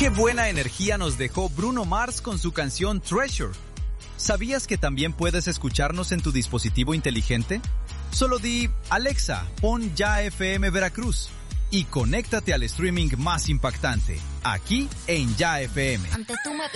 Qué buena energía nos dejó Bruno Mars con su canción Treasure. ¿Sabías que también puedes escucharnos en tu dispositivo inteligente? Solo di, Alexa, pon Ya FM Veracruz y conéctate al streaming más impactante, aquí en Ya FM.